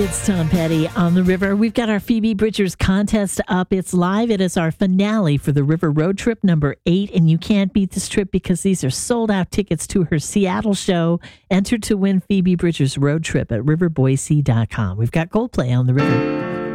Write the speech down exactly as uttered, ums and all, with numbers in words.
It's Tom Petty on the river. We've got our Phoebe Bridgers contest up. It's live. It is our finale for the River Road Trip number eight. And you can't beat this trip because these are sold out tickets to her Seattle show. Enter to win Phoebe Bridgers Road Trip at river boise dot com. We've got Coldplay on the river.